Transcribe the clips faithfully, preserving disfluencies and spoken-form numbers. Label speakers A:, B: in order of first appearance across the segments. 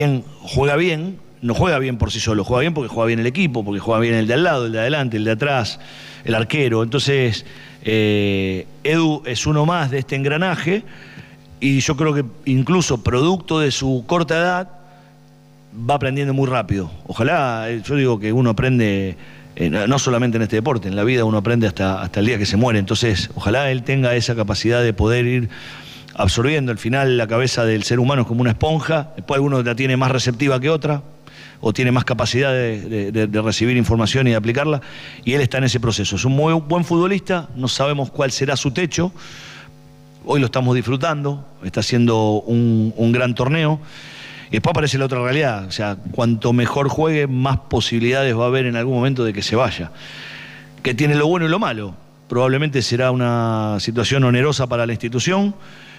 A: juega bien, no juega bien por sí solo, juega bien porque juega bien el equipo, porque juega bien el de al lado, el de adelante, el de atrás, el arquero. Entonces, eh, Edu es uno más de este engranaje y yo creo que incluso producto de su corta edad va aprendiendo muy rápido. Ojalá, yo digo que uno aprende, eh, no solamente en este deporte, en la vida uno aprende hasta, hasta el día que se muere. Entonces, ojalá él tenga esa capacidad de poder ir absorbiendo. Al final la cabeza del ser humano es como una esponja, después alguno la tiene más receptiva que otra, o tiene más capacidad de, de, de recibir información y de aplicarla, y él está en ese proceso. Es un muy buen futbolista, no sabemos cuál será su techo, hoy lo estamos disfrutando, está haciendo un, un gran torneo, y después aparece la otra realidad, o sea, cuanto mejor juegue, más posibilidades va a haber en algún momento de que se vaya, que tiene lo bueno y lo malo. Probablemente será una situación onerosa para la institución,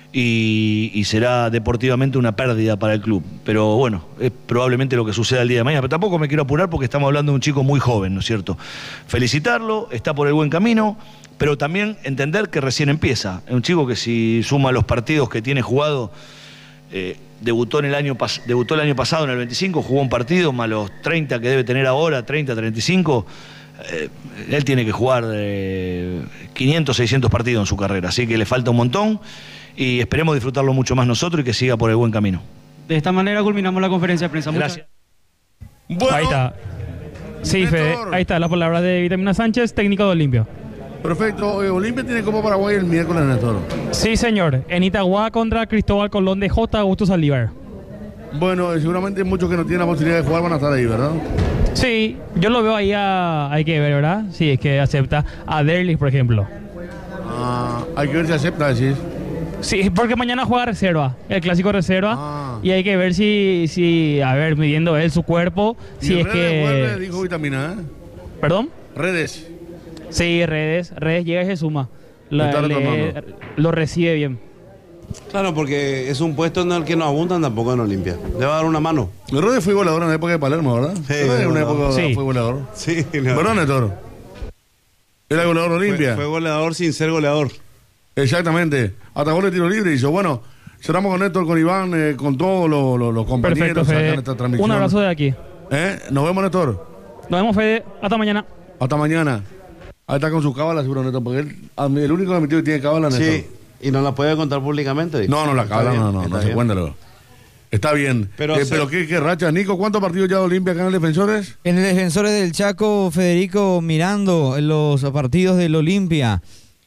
A: Y, y será deportivamente una pérdida para el club. Pero bueno, es probablemente lo que suceda el día de mañana. Pero tampoco me quiero apurar porque estamos hablando de un chico muy joven, ¿no es cierto? Felicitarlo, está por el buen camino, pero también entender que recién empieza. Es un chico que si suma los partidos que tiene jugado, eh, debutó, en el año debutó el año pasado en el veinticinco, jugó un partido, más los treinta que debe tener ahora, treinta, treinta y cinco... Eh, él tiene que jugar eh, quinientos, seiscientos partidos en su carrera, así que le falta un montón y esperemos disfrutarlo mucho más nosotros y que siga por el buen camino.
B: De esta manera culminamos la conferencia de prensa.
A: Gracias.
C: Bueno,
B: ahí está. Sí, Fede, ahí está la palabra de Vitamina Sánchez, técnico de Olimpia.
C: Perfecto. Eh, Olimpia tiene Copa Paraguay el miércoles, Néstor.
B: Sí, señor. En Itagua contra Cristóbal Colón de J. Augusto Saldívar.
C: Bueno, seguramente muchos que no tienen la posibilidad de jugar van a estar ahí, ¿verdad?
B: Sí, yo lo veo ahí a... Hay que ver, ¿verdad? Sí, es que acepta a Derlis, por ejemplo.
C: Ah, hay que ver si acepta, decís.
B: Sí, porque mañana juega reserva, el clásico reserva, ah. y hay que ver si, si, a ver, midiendo él su cuerpo,
C: y
B: si es que...
C: Vuelve, dijo Vitamina, ¿eh?
B: ¿Perdón?
C: Redes.
B: Sí, Redes, Redes llega y se suma, la, le, lo recibe bien.
D: Claro, porque es un puesto en el que no abundan tampoco en Olimpia. Le va a dar una mano.
C: Redes fue goleador en la época de Palermo, ¿verdad?
D: Sí,
C: en una época
B: sí.
C: fue goleador.
D: Sí,
C: ¿verdad, Néstor? Era goleador de Olimpia.
D: Fue, fue goleador sin ser goleador.
C: Exactamente. Hasta gol de tiro libre hizo. Bueno, cerramos con Néstor, con Iván, eh, con todos los, los, los compañeros.
B: Perfecto,
C: acá en esta transmisión.
B: Un abrazo de aquí.
C: ¿Eh? Nos vemos, Néstor.
B: Nos vemos, Fede. Hasta mañana.
C: Hasta mañana. Ahí está con sus cábalas, seguro, Néstor, porque él, el único que admitió que tiene cábalas, Néstor.
D: Sí, y no la puede contar públicamente.
C: No, no, la cábala no, no, no se cuéntalo. Está bien. Pero, eh, pero ¿qué, qué racha? Nico, ¿cuántos partidos ya de Olimpia acá en el Defensores?
E: En el Defensores del Chaco, Federico, mirando los partidos del Olimpia.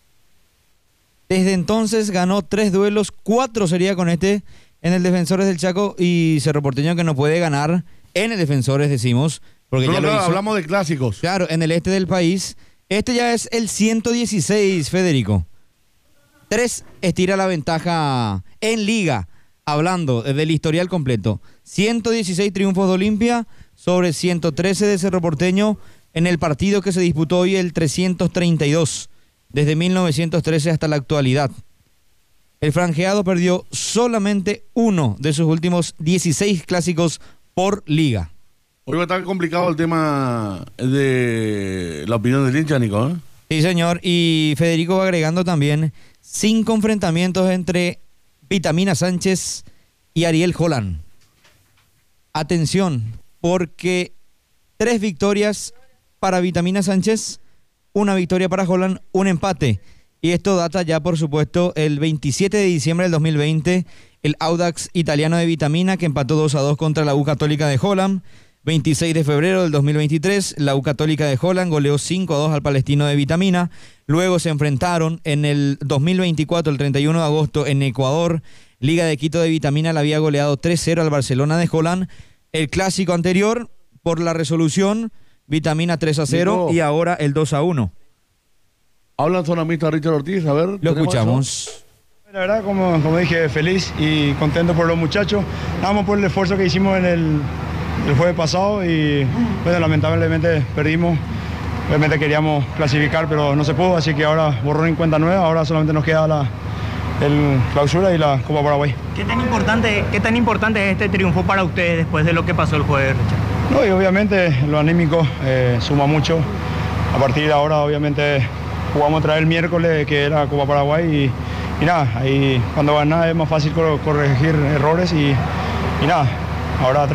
E: Desde entonces ganó tres duelos, cuatro sería con este en el Defensores del Chaco y Cerro Porteño que no puede ganar en el Defensores, decimos. Porque
C: no,
E: ya
C: no,
E: lo hizo.
C: Hablamos de clásicos.
E: Claro, en el este del país. Este ya es el ciento dieciséis, Federico. Tres estira la ventaja en Liga, hablando del historial completo. ciento dieciséis triunfos de Olimpia sobre ciento trece de Cerro Porteño en el partido que se disputó hoy, el trescientos treinta y dos, desde mil novecientos trece hasta la actualidad. El franjeado perdió solamente uno de sus últimos dieciséis clásicos por Liga.
C: Hoy va a estar complicado el tema de la opinión del hincha, Nico, ¿eh?
E: Sí, señor. Y Federico va agregando también cinco enfrentamientos entre Vitamina Sánchez y Ariel Holland. Atención, porque tres victorias para Vitamina Sánchez, una victoria para Holland, un empate. Y esto data ya, por supuesto, el veintisiete de diciembre del dos mil veinte, el Audax italiano de Vitamina, que empató dos a dos contra la U Católica de Holland. veintiséis de febrero del dos mil veintitrés, la U Católica de Holland goleó cinco a dos al Palestino de Vitamina. Luego se enfrentaron en el dos mil veinticuatro, el treinta y uno de agosto, en Ecuador. Liga de Quito de Vitamina le había goleado tres cero al Barcelona de Holland. El clásico anterior, por la resolución, Vitamina tres a cero, Nico, y ahora el dos a uno.
C: Habla en zona mixta Richard Ortiz, a ver.
E: Lo escuchamos.
F: Eso? La verdad, como, como dije, feliz y contento por los muchachos. Nada más por el esfuerzo que hicimos en el... el jueves pasado y bueno, lamentablemente perdimos. Obviamente queríamos clasificar, pero no se pudo, así que ahora borrón en cuenta nueva, ahora solamente nos queda la el clausura y la Copa Paraguay.
G: ¿Qué tan importante, qué tan importante es este triunfo para ustedes después de lo que pasó el jueves, Richard?
F: No, y obviamente lo anímico eh, suma mucho. A partir de ahora, obviamente, jugamos otra vez el miércoles, que era Copa Paraguay, y, y nada, ahí cuando ganas es más fácil corregir errores y, y nada. ahora